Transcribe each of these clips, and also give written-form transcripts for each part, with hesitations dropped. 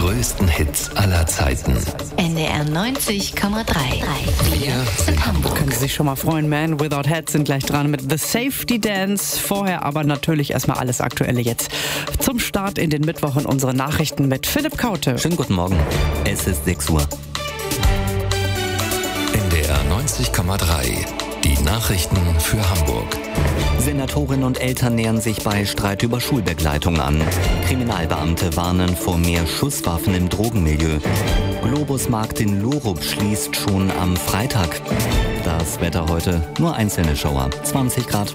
größten Hits aller Zeiten. NDR 90,3. Wir sind Hamburg. Können Sie sich schon mal freuen, Man Without Head sind gleich dran mit The Safety Dance. Vorher aber natürlich erstmal alles Aktuelle jetzt. Zum Start in den Mittwoch in unsere Nachrichten mit Philipp Kaute. Schönen guten Morgen. Es ist 6 Uhr. NDR 90,3. Die Nachrichten für Hamburg. Senatorinnen und Eltern nähern sich bei Streit über Schulbegleitung an. Kriminalbeamte warnen vor mehr Schusswaffen im Drogenmilieu. Globusmarkt in Lurup schließt schon am Freitag. Das Wetter heute, nur einzelne Schauer, 20 Grad.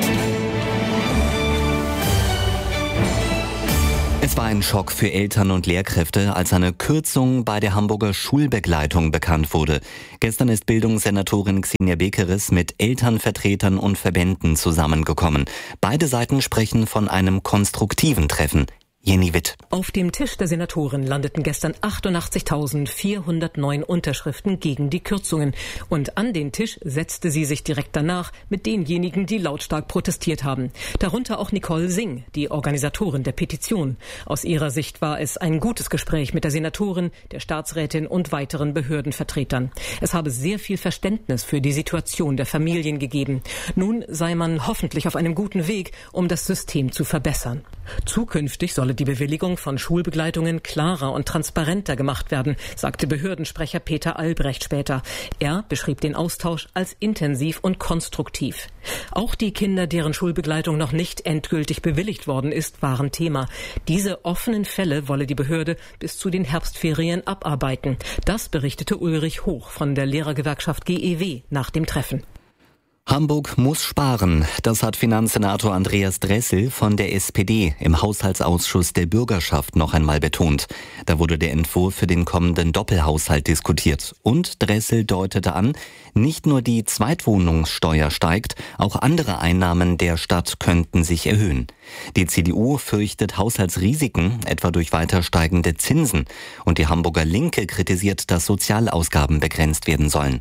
Es war ein Schock für Eltern und Lehrkräfte, als eine Kürzung bei der Hamburger Schulbegleitung bekannt wurde. Gestern ist Bildungssenatorin Xenia Bekeres mit Elternvertretern und Verbänden zusammengekommen. Beide Seiten sprechen von einem konstruktiven Treffen. Jenny Witt. Auf dem Tisch der Senatoren landeten gestern 88.409 Unterschriften gegen die Kürzungen. Und an den Tisch setzte sie sich direkt danach mit denjenigen, die lautstark protestiert haben. Darunter auch Nicole Singh, die Organisatorin der Petition. Aus ihrer Sicht war es ein gutes Gespräch mit der Senatorin, der Staatsrätin und weiteren Behördenvertretern. Es habe sehr viel Verständnis für die Situation der Familien gegeben. Nun sei man hoffentlich auf einem guten Weg, um das System zu verbessern. Zukünftig solle die Bewilligung von Schulbegleitungen klarer und transparenter gemacht werden, sagte Behördensprecher Peter Albrecht später. Er beschrieb den Austausch als intensiv und konstruktiv. Auch die Kinder, deren Schulbegleitung noch nicht endgültig bewilligt worden ist, waren Thema. Diese offenen Fälle wolle die Behörde bis zu den Herbstferien abarbeiten. Das berichtete Ulrich Hoch von der Lehrergewerkschaft GEW nach dem Treffen. Hamburg muss sparen. Das hat Finanzsenator Andreas Dressel von der SPD im Haushaltsausschuss der Bürgerschaft noch einmal betont. Da wurde der Entwurf für den kommenden Doppelhaushalt diskutiert. Und Dressel deutete an, nicht nur die Zweitwohnungssteuer steigt, auch andere Einnahmen der Stadt könnten sich erhöhen. Die CDU fürchtet Haushaltsrisiken, etwa durch weiter steigende Zinsen. Und die Hamburger Linke kritisiert, dass Sozialausgaben begrenzt werden sollen.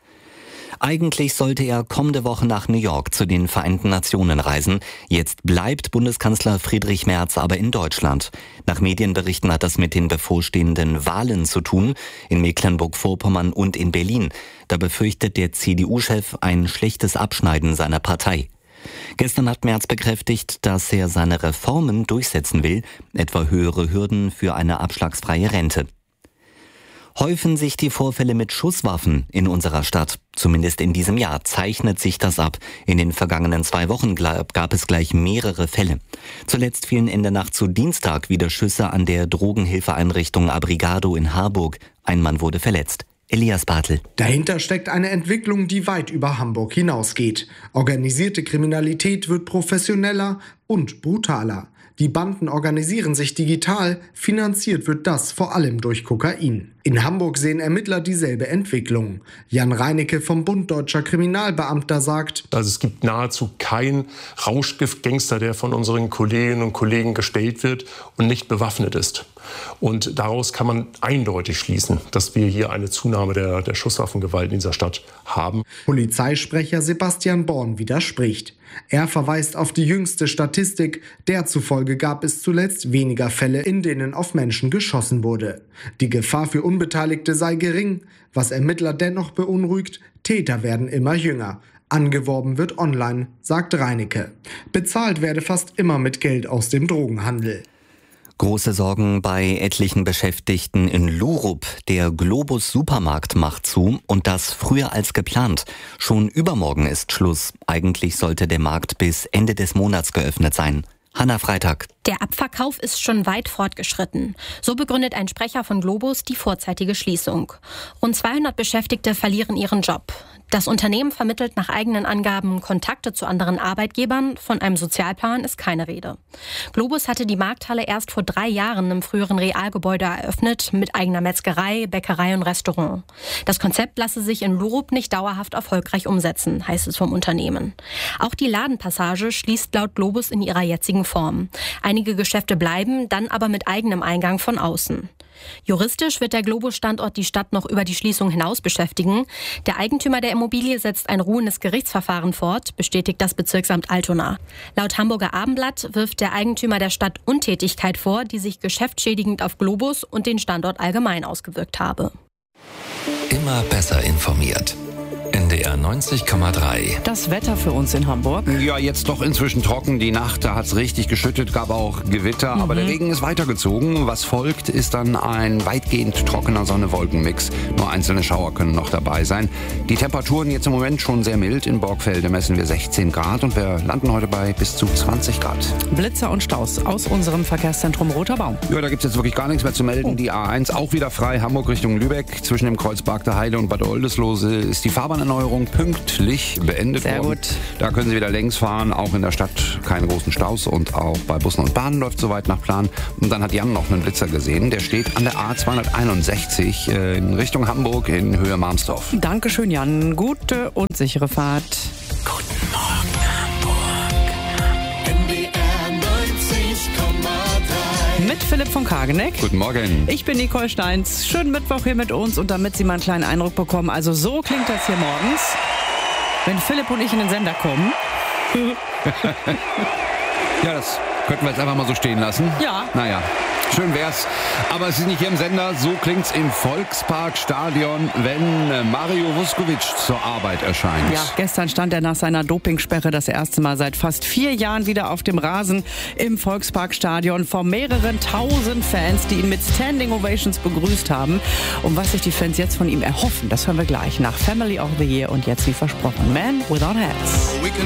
Eigentlich sollte er kommende Woche nach New York zu den Vereinten Nationen reisen. Jetzt bleibt Bundeskanzler Friedrich Merz aber in Deutschland. Nach Medienberichten hat das mit den bevorstehenden Wahlen zu tun, in Mecklenburg-Vorpommern und in Berlin. Da befürchtet der CDU-Chef ein schlechtes Abschneiden seiner Partei. Gestern hat Merz bekräftigt, dass er seine Reformen durchsetzen will, etwa höhere Hürden für eine abschlagsfreie Rente. Häufen sich die Vorfälle mit Schusswaffen in unserer Stadt. Zumindest in diesem Jahr zeichnet sich das ab. In den vergangenen 2 Wochen gab es gleich mehrere Fälle. Zuletzt fielen in der Nacht zu Dienstag wieder Schüsse an der Drogenhilfeeinrichtung Abrigado in Harburg. Ein Mann wurde verletzt. Elias Bartel. Dahinter steckt eine Entwicklung, die weit über Hamburg hinausgeht. Organisierte Kriminalität wird professioneller und brutaler. Die Banden organisieren sich digital, finanziert wird das vor allem durch Kokain. In Hamburg sehen Ermittler dieselbe Entwicklung. Jan Reinecke vom Bund Deutscher Kriminalbeamter sagt: Also es gibt nahezu keinen Rauschgiftgangster, der von unseren Kolleginnen und Kollegen gestellt wird und nicht bewaffnet ist. Und daraus kann man eindeutig schließen, dass wir hier eine Zunahme der Schusswaffengewalt in dieser Stadt haben. Polizeisprecher Sebastian Born widerspricht. Er verweist auf die jüngste Statistik, der zufolge gab es zuletzt weniger Fälle, in denen auf Menschen geschossen wurde. Die Gefahr für Unbeteiligte sei gering, was Ermittler dennoch beunruhigt, Täter werden immer jünger. Angeworben wird online, sagt Reinecke. Bezahlt werde fast immer mit Geld aus dem Drogenhandel. Große Sorgen bei etlichen Beschäftigten in Lurup. Der Globus Supermarkt macht zu und das früher als geplant. Schon übermorgen ist Schluss. Eigentlich sollte der Markt bis Ende des Monats geöffnet sein. Hanna Freitag. Der Abverkauf ist schon weit fortgeschritten. So begründet ein Sprecher von Globus die vorzeitige Schließung. Rund 200 Beschäftigte verlieren ihren Job. Das Unternehmen vermittelt nach eigenen Angaben Kontakte zu anderen Arbeitgebern. Von einem Sozialplan ist keine Rede. Globus hatte die Markthalle erst vor 3 Jahren im früheren Realgebäude eröffnet, mit eigener Metzgerei, Bäckerei und Restaurant. Das Konzept lasse sich in Lurup nicht dauerhaft erfolgreich umsetzen, heißt es vom Unternehmen. Auch die Ladenpassage schließt laut Globus in ihrer jetzigen Form. Einige Geschäfte bleiben, dann aber mit eigenem Eingang von außen. Juristisch wird der Globus-Standort die Stadt noch über die Schließung hinaus beschäftigen. Der Eigentümer der Immobilie setzt ein ruhendes Gerichtsverfahren fort, bestätigt das Bezirksamt Altona. Laut Hamburger Abendblatt wirft der Eigentümer der Stadt Untätigkeit vor, die sich geschäftsschädigend auf Globus und den Standort allgemein ausgewirkt habe. Immer besser informiert. NDR 90,3. Das Wetter für uns in Hamburg. Ja, jetzt doch inzwischen trocken. Die Nacht, da hat es richtig geschüttet, gab auch Gewitter. Aber der Regen ist weitergezogen. Was folgt, ist dann ein weitgehend trockener Sonne-Wolken-Mix. Nur einzelne Schauer können noch dabei sein. Die Temperaturen jetzt im Moment schon sehr mild. In Borgfelde messen wir 16 Grad und wir landen heute bei bis zu 20 Grad. Blitzer und Staus aus unserem Verkehrszentrum Roter Baum. Ja, da gibt es jetzt wirklich gar nichts mehr zu melden. Die A1 auch wieder frei. Hamburg Richtung Lübeck. Zwischen dem Kreuz Barkter Heide und Bad Oldesloe ist die Fahrbahnerneuerung pünktlich beendet worden. Sehr gut. Da können Sie wieder längs fahren, auch in der Stadt keine großen Staus und auch bei Bussen und Bahnen läuft soweit nach Plan. Und dann hat Jan noch einen Blitzer gesehen, der steht an der A261 in Richtung Hamburg in Höhe Marmsdorf. Dankeschön, Jan. Gute und sichere Fahrt. Guten Morgen, Hamburg. NDR 90,3. Mit Philipp von Kageneck. Guten Morgen. Ich bin Nicole Steins. Schönen Mittwoch hier mit uns und damit Sie mal einen kleinen Eindruck bekommen. Also so klingt das hier morgens, wenn Philipp und ich in den Sender kommen. Ja, das könnten wir jetzt einfach mal so stehen lassen. Ja. Naja, schön wär's. Aber es ist nicht hier im Sender. So klingt's im Volksparkstadion, wenn Mario Vuskovic zur Arbeit erscheint. Ja, gestern stand er nach seiner Dopingsperre das erste Mal seit fast 4 Jahren wieder auf dem Rasen im Volksparkstadion vor mehreren tausend Fans, die ihn mit Standing Ovations begrüßt haben. Und was sich die Fans jetzt von ihm erhoffen, das hören wir gleich nach Family of the Year und jetzt wie versprochen, Man Without Hats. We can